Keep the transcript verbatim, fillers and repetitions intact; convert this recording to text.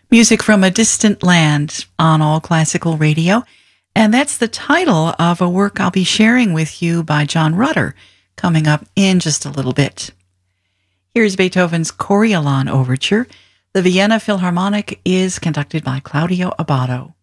Music from a Distant Land on All Classical Radio. And that's the title of a work I'll be sharing with you by John Rutter coming up in just a little bit. Here's Beethoven's Coriolan Overture. The Vienna Philharmonic is conducted by Claudio Abbado.